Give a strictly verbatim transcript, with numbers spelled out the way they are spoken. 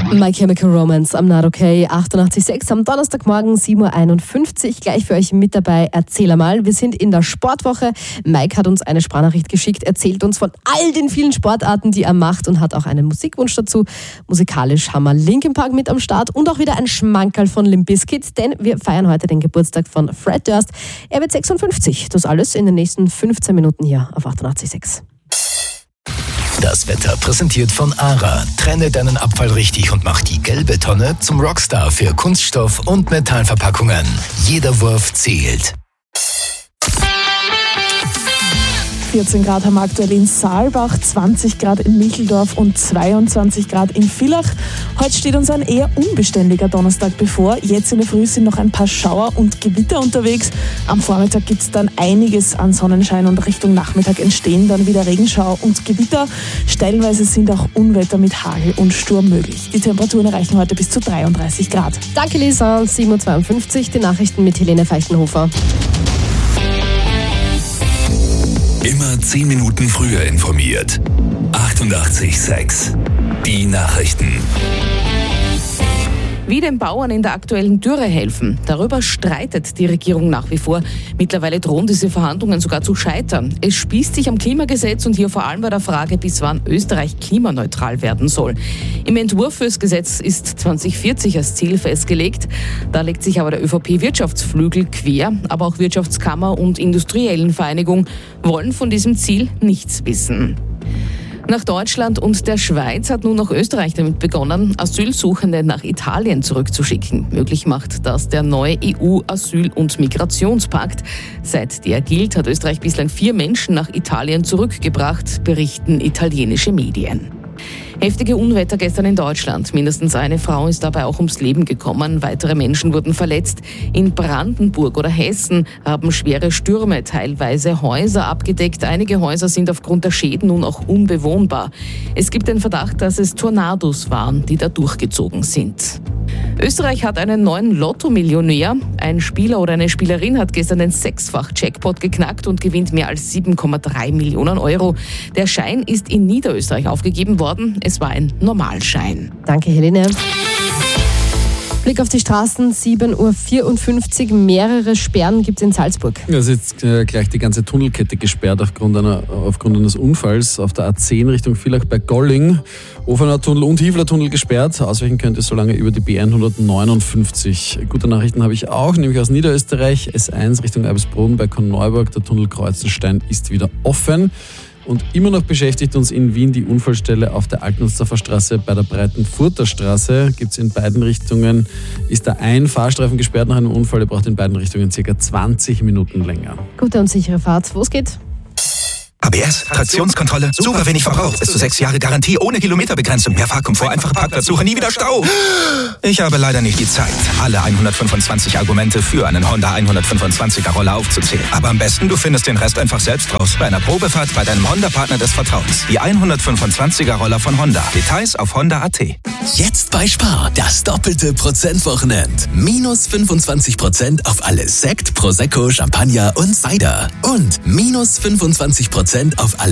My Chemical Romance, I'm Not Okay, achtundachtzig Komma sechs am Donnerstagmorgen, sieben Uhr einundfünfzig. Gleich für euch mit dabei, erzähl einmal. Wir sind in der Sportwoche. Mike hat uns eine Sprachnachricht geschickt, erzählt uns von all den vielen Sportarten, die er macht und hat auch einen Musikwunsch dazu. Musikalisch haben wir Linkin Park mit am Start und auch wieder ein Schmankerl von Limp Bizkit, denn wir feiern heute den Geburtstag von Fred Durst. Er wird sechsundfünfzig. Das alles in den nächsten fünfzehn Minuten hier auf achtundachtzig Komma sechs. Das Wetter präsentiert von ARA. Trenne deinen Abfall richtig und mach die gelbe Tonne zum Rockstar für Kunststoff- und Metallverpackungen. Jeder Wurf zählt. vierzehn Grad haben wir aktuell in Saalbach, zwanzig Grad in Micheldorf und zweiundzwanzig Grad in Villach. Heute steht uns ein eher unbeständiger Donnerstag bevor. Jetzt in der Früh sind noch ein paar Schauer und Gewitter unterwegs. Am Vormittag gibt es dann einiges an Sonnenschein und Richtung Nachmittag entstehen dann wieder Regenschauer und Gewitter. Stellenweise sind auch Unwetter mit Hagel und Sturm möglich. Die Temperaturen erreichen heute bis zu dreiunddreißig Grad. Danke Lisa, sieben Uhr zweiundfünfzig, die Nachrichten mit Helene Feichtenhofer. Immer zehn Minuten früher informiert. achtundachtzig Komma sechs. Die Nachrichten. Wie den Bauern in der aktuellen Dürre helfen, darüber streitet die Regierung nach wie vor. Mittlerweile drohen diese Verhandlungen sogar zu scheitern. Es spießt sich am Klimagesetz und hier vor allem bei der Frage, bis wann Österreich klimaneutral werden soll. Im Entwurf fürs Gesetz ist zwanzig vierzig als Ziel festgelegt. Da legt sich aber der ÖVP-Wirtschaftsflügel quer. Aber auch Wirtschaftskammer und Industriellenvereinigung wollen von diesem Ziel nichts wissen. Nach Deutschland und der Schweiz hat nun auch Österreich damit begonnen, Asylsuchende nach Italien zurückzuschicken. Möglich macht das der neue E U-Asyl- und Migrationspakt. Seit der gilt, hat Österreich bislang vier Menschen nach Italien zurückgebracht, berichten italienische Medien. Heftige Unwetter gestern in Deutschland. Mindestens eine Frau ist dabei auch ums Leben gekommen. Weitere Menschen wurden verletzt. In Brandenburg oder Hessen haben schwere Stürme teilweise Häuser abgedeckt. Einige Häuser sind aufgrund der Schäden nun auch unbewohnbar. Es gibt den Verdacht, dass es Tornados waren, die da durchgezogen sind. Österreich hat einen neuen Lotto-Millionär. Ein Spieler oder eine Spielerin hat gestern den Sechsfach-Jackpot geknackt und gewinnt mehr als sieben Komma drei Millionen Euro. Der Schein ist in Niederösterreich aufgegeben worden. Es war ein Normalschein. Danke, Helene. Blick auf die Straßen, sieben Uhr vierundfünfzig. Mehrere Sperren gibt es in Salzburg. Ja, es ist jetzt äh, gleich die ganze Tunnelkette gesperrt aufgrund, einer, aufgrund eines Unfalls auf der A zehn Richtung Villach bei Golling. Ofener Tunnel und Hiefler Tunnel gesperrt. Ausweichen könnt ihr so lange über die B hundertneunundfünfzig. Gute Nachrichten habe ich auch, nämlich aus Niederösterreich. S eins Richtung Eibisbrunn bei Korneuburg. Der Tunnel Kreuzenstein ist wieder offen. Und immer noch beschäftigt uns in Wien die Unfallstelle auf der Altnussdorfer Straße bei der Breitenfurter Straße. Gibt es in beiden Richtungen, ist da ein Fahrstreifen gesperrt nach einem Unfall. Der braucht in beiden Richtungen ca. zwanzig Minuten länger. Gute und sichere Fahrt. Wo es geht? A B S, Traktionskontrolle, super wenig Verbrauch, bis zu sechs Jahre Garantie, ohne Kilometerbegrenzung, mehr Fahrkomfort, einfache Parkplatzsuche, nie wieder Stau. Ich habe leider nicht die Zeit, alle hundertfünfundzwanzig Argumente für einen Honda hundertfünfundzwanziger Roller aufzuzählen. Aber am besten, du findest den Rest einfach selbst raus, bei einer Probefahrt bei deinem Honda-Partner des Vertrauens. Die hundertfünfundzwanziger Roller von Honda. Details auf honda punkt a t. Jetzt bei Spar, das doppelte Prozentwochenend. Minus fünfundzwanzig Prozent auf alles Sekt, Prosecco, Champagner und Cider. Und minus fünfundzwanzig Prozent auf alle